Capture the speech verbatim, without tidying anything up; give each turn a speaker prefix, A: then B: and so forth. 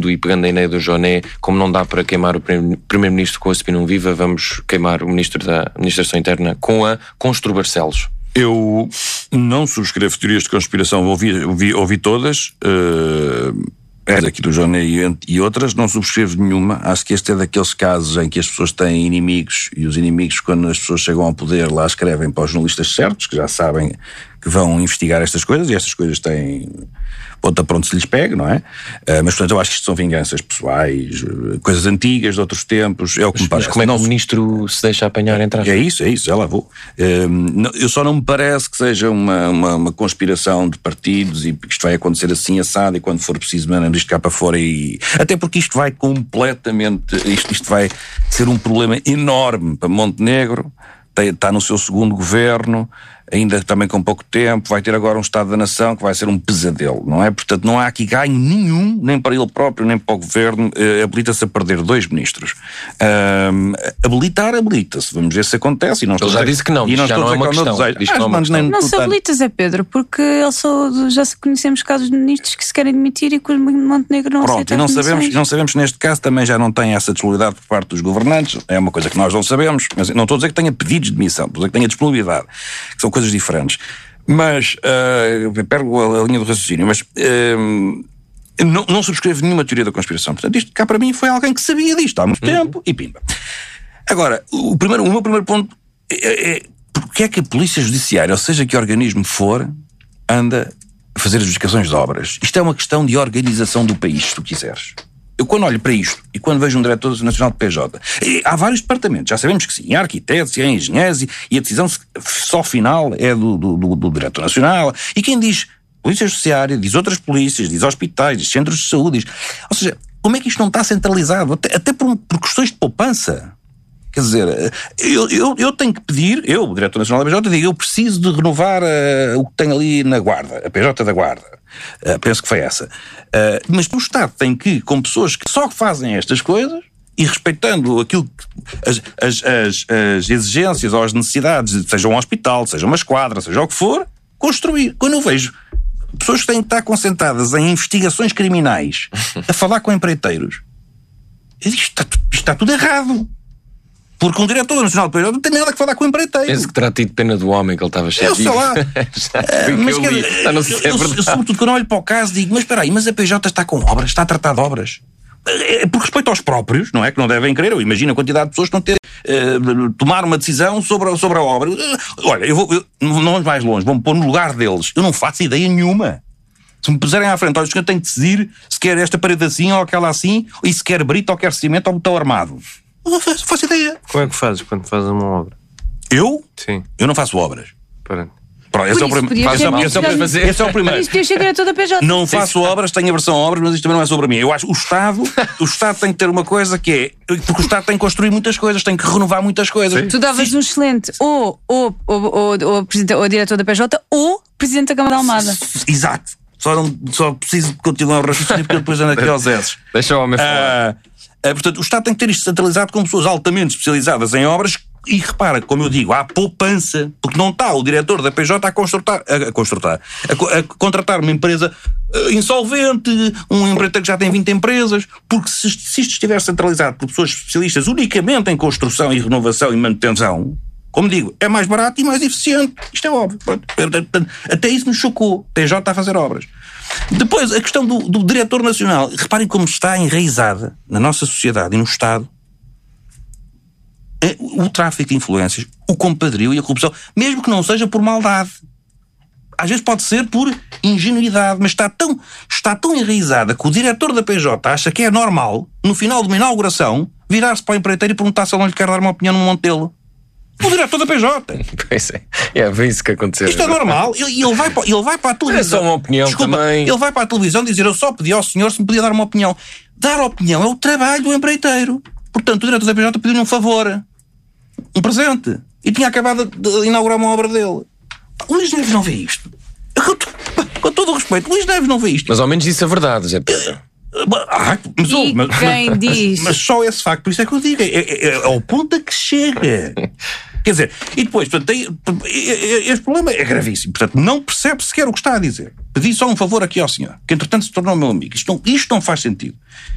A: fundo, e pegando a ideia do Joné, como não dá para queimar o Primeiro-Ministro com a Spinum Viva, vamos queimar o Ministro da Administração Interna com a Constru Barcelos.
B: Eu não subscrevo teorias de conspiração, ouvi, ouvi, ouvi todas, uh, é daqui do Joné e, e outras, não subscrevo nenhuma. Acho que este é daqueles casos em que as pessoas têm inimigos, e os inimigos, quando as pessoas chegam ao poder, lá escrevem para os jornalistas certos, que já sabem que vão investigar estas coisas, e estas coisas têm ponta pronto se lhes pega, não é? Uh, mas, portanto, eu acho que isto são vinganças pessoais, coisas antigas de outros tempos, é o que
A: mas,
B: me parece.
A: Mas como é que
B: não,
A: o ministro se deixa apanhar entre as...
B: É isso, é isso, já lá vou. Uh, não, eu só não me parece que seja uma, uma, uma conspiração de partidos e que isto vai acontecer assim assado, e quando for preciso mandamos isto cá para fora, e até porque isto vai completamente, isto, isto vai ser um problema enorme para Montenegro. Está no seu segundo governo, ainda também com pouco tempo, vai ter agora um Estado da Nação que vai ser um pesadelo, não é? Portanto, não há aqui ganho nenhum, nem para ele próprio, nem para o governo. Uh, habilita-se a perder dois ministros. Uh, habilitar, habilita-se. Vamos ver se acontece. E não
A: ele já disse que não,
B: e não
A: já não é uma questão.
C: Não se habilitas, é Pedro, porque ele só, já conhecemos casos de ministros que se querem demitir e que o Montenegro não aceita.
B: Pronto, e não sabemos, não sabemos neste caso, também já não tem essa disponibilidade por parte dos governantes, é uma coisa que nós não sabemos, mas não estou a dizer que tenha pedidos de demissão, estou a dizer que tenha disponibilidade, que são coisas diferentes. Mas, uh, perco a, a linha do raciocínio, mas uh, não, não subscrevo nenhuma teoria da conspiração. Portanto, isto cá para mim foi alguém que sabia disto há muito uhum. tempo e pimba. Agora, o, primeiro, o meu primeiro ponto é, é porque é que a Polícia Judiciária, ou seja que organismo for, anda a fazer adjudicações de obras. Isto é uma questão de organização do país, se tu quiseres. Eu quando olho para isto, e quando vejo um diretor nacional de P J, há vários departamentos, já sabemos que sim, há arquitetos, há engenheiros, e a decisão só final é do, do, do, do diretor nacional, e quem diz Polícia Judiciária, diz outras polícias, diz hospitais, diz centros de saúde, diz... ou seja, como é que isto não está centralizado? Até, até por, por questões de poupança. Quer dizer, eu, eu, eu tenho que pedir, eu, o diretor nacional da P J, digo, eu preciso de renovar uh, o que tem ali na Guarda, a P J da Guarda. Uh, penso que foi essa. Uh, mas o Estado tem que, com pessoas que só fazem estas coisas, e respeitando aquilo que, as, as, as, as exigências ou as necessidades, seja um hospital, seja uma esquadra, seja o que for, construir. Quando eu vejo pessoas que têm que estar concentradas em investigações criminais, a falar com empreiteiros, eu digo, isto está, isto está tudo errado. Porque um diretor nacional de P J não tem nada que falar com o empreiteiro.
A: Penso que terá tido pena do homem, que ele estava cheio de...
B: Eu sei lá. Mas eu, eu, não sei se é eu, eu, sobretudo, quando olho para o caso, digo, mas espera aí, mas a P J está com obras, está a tratar de obras. É por respeito aos próprios, não é? Que não devem querer. Eu imagino a quantidade de pessoas que não terem uh, tomar uma decisão sobre a, sobre a obra. Uh, olha, eu vou, eu, não vamos mais longe, vou-me pôr no lugar deles. Eu não faço ideia nenhuma. Se me puserem à frente, olha, eu tenho que decidir se quer esta parede assim ou aquela assim, e se quer brito ou quer cimento ou botão armado. Não faço, faço ideia.
D: Como é que fazes quando fazes uma obra?
B: Eu?
D: Sim.
B: Eu não faço obras.
D: Pronto.
B: Pronto, esse, é o prim...
C: Faz
B: esse, é, esse, é fazer. esse é o primeiro.
C: Isso podia ser diretor da P J.
B: Não faço obras, tenho aversão a obras, mas isto também não é sobre mim. Eu acho que o Estado, o Estado tem que ter uma coisa que é... Porque o Estado tem que construir muitas coisas, tem que renovar muitas coisas.
C: Sim. Tu davas um excelente ou, ou, ou, ou, ou, ou, ou diretor da P J ou presidente da Câmara de Almada.
B: Exato. Só, não, só preciso continuar o raciocínio porque depois ando aqui aos S.
A: Deixa o homem falar.
B: Uh, uh, portanto, o Estado tem que ter isto centralizado com pessoas altamente especializadas em obras. E repara, como eu digo, há poupança, porque não está o diretor da P J a construtar, a, construtar, a, a contratar uma empresa uh, insolvente, um empreiteiro que já tem vinte empresas, porque se, se isto estiver centralizado por pessoas especialistas unicamente em construção e renovação e manutenção, como digo, é mais barato e mais eficiente. Isto é óbvio. Até isso me chocou. P J está a fazer obras. Depois, a questão do, do diretor nacional. Reparem como está enraizada na nossa sociedade e no Estado o tráfico de influências, o compadrio e a corrupção, mesmo que não seja por maldade. Às vezes pode ser por ingenuidade, mas está tão, está tão enraizada que o diretor da P J acha que é normal, no final de uma inauguração, virar-se para o empreiteiro e perguntar se ele não lhe quer dar uma opinião no Montelo. O diretor da P J.
A: Pois é, é bem isso que aconteceu.
B: Isto é normal. Ele, ele, vai, para, ele vai para a televisão.
A: É só uma opinião.
B: Desculpa,
A: também.
B: Ele vai para a televisão dizer: eu só pedi ao senhor se me podia dar uma opinião. Dar opinião é o trabalho do empreiteiro. Portanto, o diretor da P J pediu-lhe um favor, um presente, e tinha acabado de inaugurar uma obra dele. O Luís Neves não vê isto. Com todo o respeito, o Luís Neves não vê isto.
A: Mas ao menos isso é verdade, Zé Pedro.
B: Ah, mas,
C: e
B: mas,
C: quem
B: mas,
C: diz?
B: Mas, mas só esse facto, por isso é que eu digo, é, é, é ao ponto a que chega. Quer dizer, e depois, portanto, tem, este problema é gravíssimo. Portanto, não percebe sequer o que está a dizer. Pedi só um favor aqui ao senhor, que entretanto se tornou meu amigo. Isto não, isto não faz sentido.